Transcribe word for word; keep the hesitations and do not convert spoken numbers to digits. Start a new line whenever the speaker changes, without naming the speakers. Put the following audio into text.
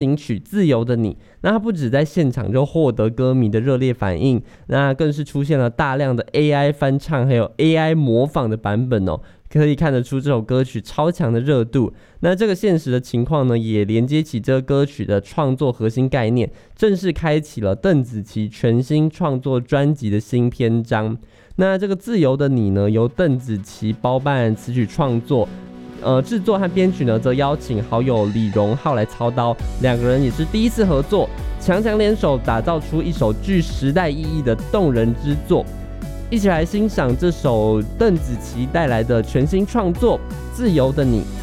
名曲《自由的你》。那它不止在现场就获得歌迷的热烈反应，那更是出现了大量的 A I 翻唱还有 A I 模仿的版本哦，可以看得出这首歌曲超强的热度。那这个现实的情况呢，也连接起这个歌曲的创作核心概念，正式开启了邓紫棋全新创作专辑的新篇章。那这个《自由的你》呢，由邓紫棋包办词曲创作。呃，制作和编曲呢，则邀请好友李荣浩来操刀，两个人也是第一次合作，强强联手打造出一首具时代意义的动人之作。一起来欣赏这首邓紫棋带来的全新创作《自由的你》。